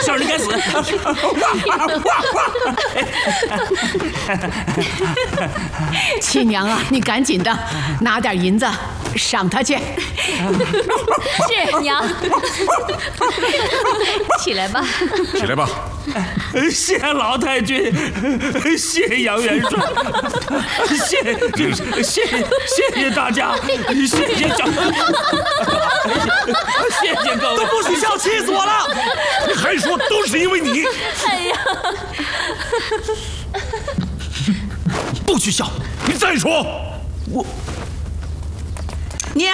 小人该死！ 七娘啊，你赶紧的拿点银子赏他去。 是娘，起来吧， 起来吧。 谢老太君，谢杨元帅，谢谢大家，谢谢长官，谢谢各位。 都不许笑，气死我了！ 你还说都是因为你？ 哎呀， 不许笑！你再说， 娘，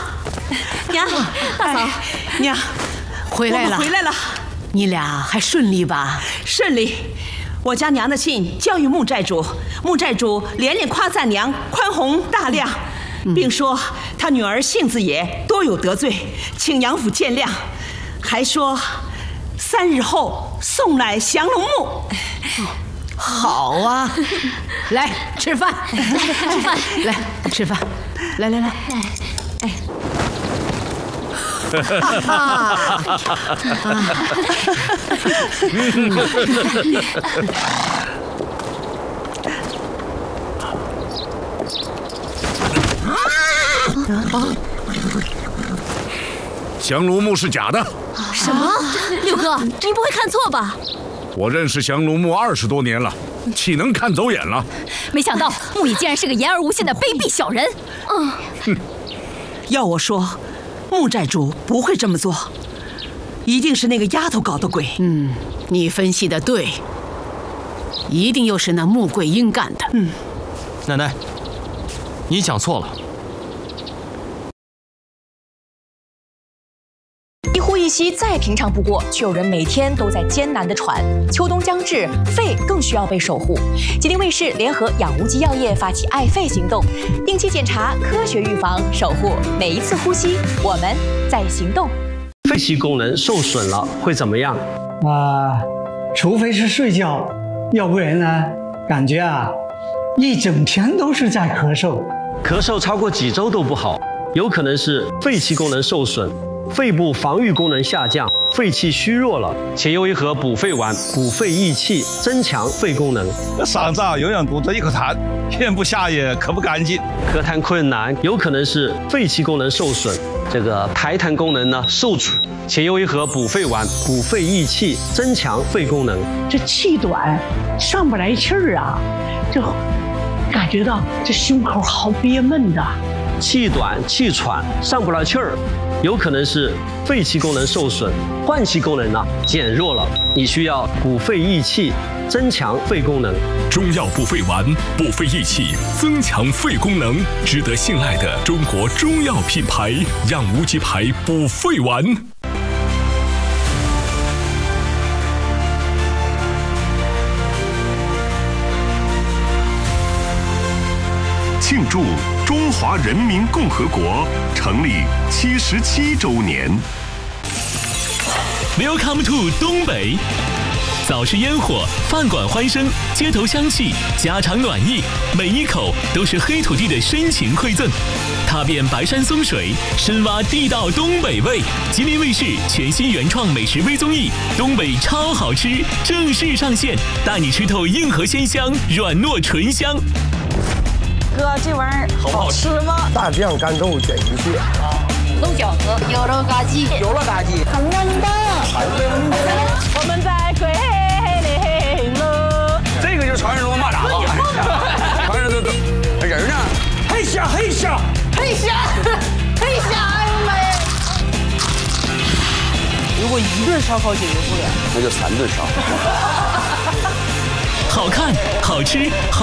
大嫂，娘， 回来了， 回来了， 你俩还顺利吧？ 顺利。我将娘的信交与穆寨主，穆寨主连连夸赞娘宽宏大量，并说他女儿性子野，多有得罪，请杨府见谅，还说3日后送来降龙木。 好啊，来吃饭， 吃饭， 来吃饭，来，哎。 降龙木是假的。 什么？六哥，您不会看错吧？ 我认识降龙木20多年了，岂能看走眼了？ 没想到木乙竟然是个言而无信的卑鄙小人。 要我说，穆寨主不会这么做，一定是那个丫头搞的鬼。 你分析的对，一定又是那穆桂英干的。 奶奶，你讲错了。 一呼一吸再平常不过，却有人每天都在艰难地喘。秋冬将至，肺更需要被守护。吉林卫视联合养无极药业发起爱肺行动，定期检查，科学预防，守护每一次呼吸。我们在行动。 肺气功能受损了会怎么样？ 除非是睡觉，要不然呢，感觉一整天都是在咳嗽。 咳嗽超过几周都不好，有可能是肺气功能受损。肺部防御功能下降，肺气虚弱了，且又一盒补肺丸，补肺益气，增强肺功能。 嗓子永远堵着一口痰，咽不下也咳不干净。 咳痰困难，有可能是肺气功能受损，这个排痰功能呢受阻，且又一盒补肺丸，补肺益气，增强肺功能。 这气短，上不来气儿啊，这感觉到这胸口好憋闷的。 气短气喘，上不来气儿。有可能是肺气功能受损，换气功能呢减弱了，你需要补肺益气，增强肺功能。 中药补肺丸，补肺益气，增强肺功能，值得信赖的中国中药品牌养无极牌补肺丸。 庆祝中华人民共和国成立77周年。 Welcome to 东北，早市烟火，饭馆欢声，街头香气，家常暖意，每一口都是黑土地的深情馈赠。踏遍白山松水，深挖地道东北味。吉林卫视全新原创美食微综艺《东北超好吃》正式上线，带你吃透硬核鲜香，软糯醇香。 哥，这玩意儿好吃吗？ 大酱干豆卷鱼蟹， 豆饺子，有肉嘎鸡， 有了嘎鸡， 很嫩的。我们在桂林喽。 这个就是传说中的蚂蚱啊！传说中的人呢？ 嘿虾，嘿虾， 嘿虾，嘿虾，哎呦妈呀！ 如果一顿烧烤解决不了， 那就3顿烧。 好看，好吃，好。